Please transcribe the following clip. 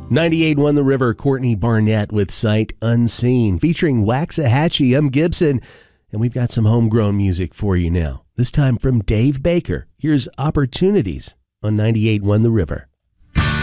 98.1 The River, Courtney Barnett with Sight Unseen, featuring Waxahachie. I'm Gibson, and we've got some homegrown music for you now. This time from Dave Baker. Here's Opportunities on 98.1 The River.